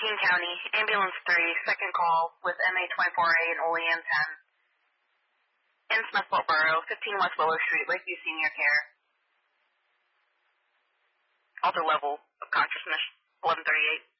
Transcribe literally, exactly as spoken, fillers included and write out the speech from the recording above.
King County, Ambulance three, second call with M A twenty-four A and Olean ten. In Smithport Borough, fifteen West Willow Street, Lakeview Senior Care. Alter level of consciousness, eleven thirty-eight.